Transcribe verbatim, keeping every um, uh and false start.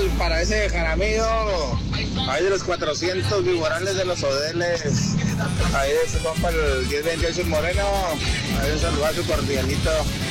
para ese Jaramillo, ahí de los cuatrocientos viborales de los Odeles, ahí de su compa el diez veintiocho Moreno, ahí un saludazo cordialito.